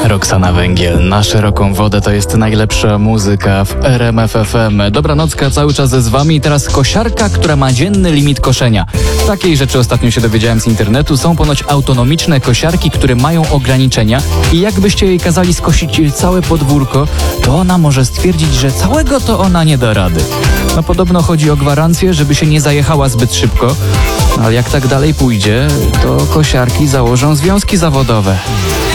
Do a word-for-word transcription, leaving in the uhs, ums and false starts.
Roxana Węgiel, na szeroką wodę to jest najlepsza muzyka w R M F F M. Dobranocka cały czas z wami i teraz kosiarka, która ma dzienny limit koszenia. Takiej rzeczy ostatnio się dowiedziałem z internetu. Są ponoć autonomiczne kosiarki, które mają ograniczenia i jakbyście jej kazali skosić całe podwórko, to ona może stwierdzić, że całego to ona nie da rady. No podobno chodzi o gwarancję, żeby się nie zajechała zbyt szybko, ale jak tak dalej pójdzie, to kosiarki założą związki zawodowe.